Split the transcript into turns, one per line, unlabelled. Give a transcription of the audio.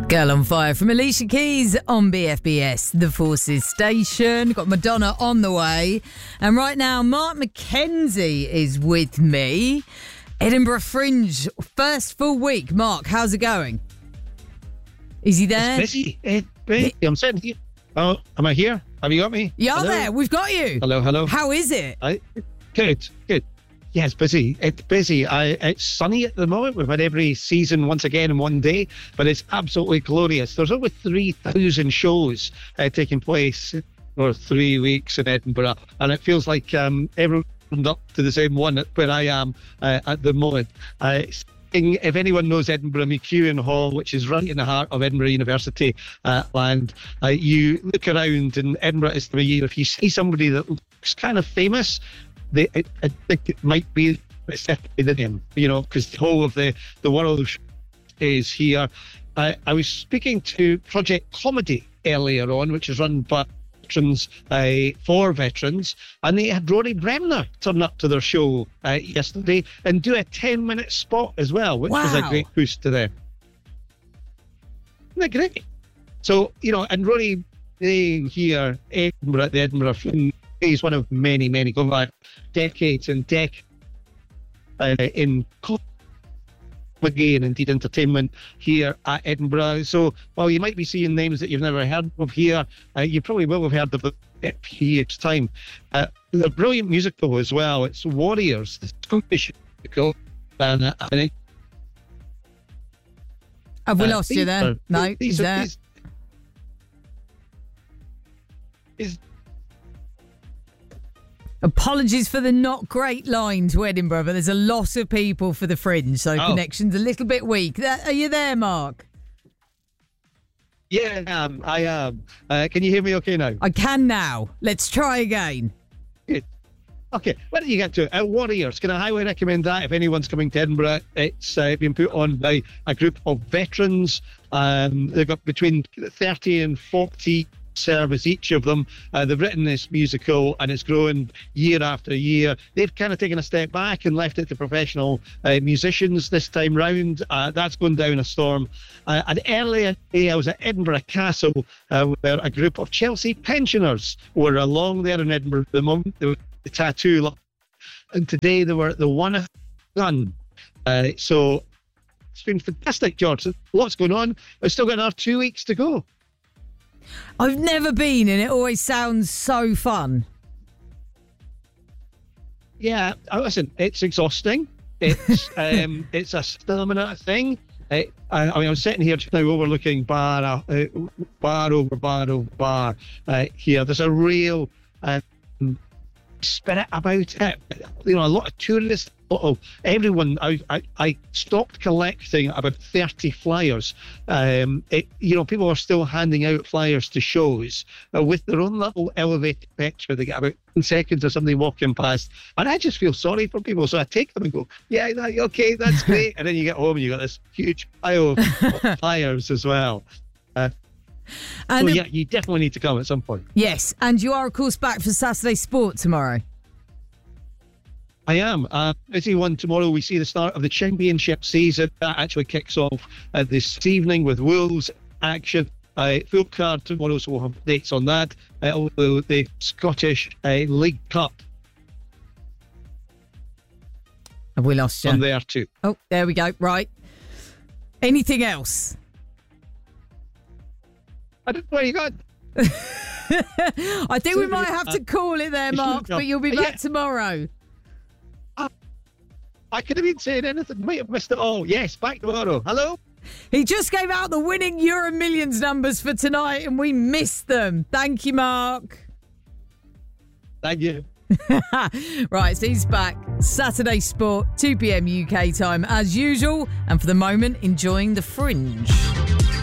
Girl on Fire from Alicia Keys on BFBS, the Forces station. Got Madonna on the way. And right now, Mark McKenzie is with me. Edinburgh Fringe, first full week. Mark, how's it going? Is he there?
It's busy. It's busy. I'm sitting here. Oh, am I here? Have you got me?
You're there. We've got you.
Hello.
How is it?
Good. Yeah, it's busy. It's sunny at the moment. We've had every season once again in one day, but it's absolutely glorious. There's over 3,000 shows taking place for 3 weeks in Edinburgh, and it feels like everyone's up to the same one where I am at the moment. If anyone knows Edinburgh McEwen Hall, which is right in the heart of Edinburgh University land, you look around in Edinburgh this time of year, if you see somebody that looks kind of famous, I think it might be them, because the whole of the world is here. I was speaking to Project Comedy earlier on, which is run by veterans for veterans, and they had Rory Bremner turn up to their show yesterday and do a 10-minute spot as well, which was a great boost to them. Isn't that great? So, and Rory here Edinburgh, at the Edinburgh Fringe, is one of many going back decades and decades in comedy and indeed entertainment here at Edinburgh. So while you might be seeing names that you've never heard of here, you probably will have heard of them at each time. A brilliant musical as well. It's Warriors, the Scottish musical. And
have we lost you there? No, he's there. Apologies for the not great line to Edinburgh, but there's a lot of people for the Fringe, so connection's a little bit weak. Are you there, Mark?
Yeah, I am. Can you hear me okay now?
I can now. Let's try again.
Good. Okay, where did you get to? Warriors. Can I highly recommend that if anyone's coming to Edinburgh? It's been put on by a group of veterans. They've got between 30 and 40 service each of them. They've written this musical and it's growing year after year. They've kind of taken a step back and left it to professional musicians this time round. That's going down a storm. And earlier today I was at Edinburgh Castle where a group of Chelsea pensioners were along there in Edinburgh at the moment. They were the tattoo, and today they were at the One Gun. So it's been fantastic, George. Lots going on. We've still got another 2 weeks to go.
I've never been, and it always sounds so fun.
Yeah, listen, it's exhausting. It's it's a stamina thing. I was sitting here just now overlooking bar over bar here. There's a real spirit about it. A lot of tourists, everyone. I stopped collecting about 30 flyers. People are still handing out flyers to shows with their own little elevated picture. They get about 10 seconds of somebody walking past, and I just feel sorry for people. So I take them and go, "Yeah, okay, that's great." And then you get home and you got this huge pile of flyers as well. And you definitely need to come at some point.
Yes, and you are, of course, back for Saturday Sport tomorrow.
I am. Busy one tomorrow. We see the start of the championship season. That actually kicks off this evening with Wolves action. Full card tomorrow, so we'll have dates on that. Although the Scottish League Cup.
Have we lost you?
On there too.
Oh, there we go. Right. Anything else?
I don't know where you got.
I think we might have to call it there, Mark, but you'll be back tomorrow.
I could have been saying anything. Might have missed it all. Yes, back tomorrow. Hello?
He just gave out the winning Euro Millions numbers for tonight and we missed them. Thank you, Mark.
Thank you.
Right, so he's back. Saturday Sport, 2 p.m. UK time as usual. And for the moment, enjoying the Fringe.